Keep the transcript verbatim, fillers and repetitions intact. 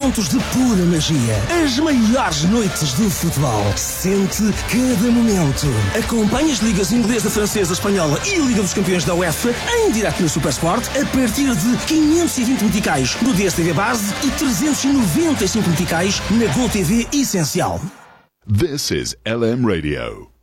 momentos de pura magia. As maiores noites do futebol. Sente cada momento. Acompanhe as ligas inglesa, francesa, espanhola e a Liga dos Campeões da UEFA em direto no Supersport a partir de quinhentos e vinte meticais no D S T V Base e trezentos e noventa e cinco meticais na Gol T V Essencial. This is L M Radio.